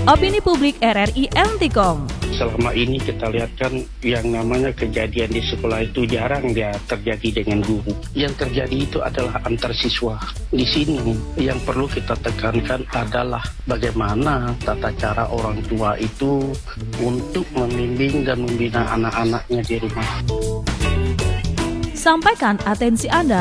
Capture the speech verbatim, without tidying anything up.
Opini Publik R R I Antikom. Selama ini kita lihat kan yang namanya kejadian di sekolah itu jarang dia terjadi dengan guru. Yang terjadi itu adalah antar siswa. Di sini yang perlu kita tekankan adalah bagaimana tata cara orang tua itu untuk membimbing dan membina anak-anaknya di rumah. Sampaikan atensi Anda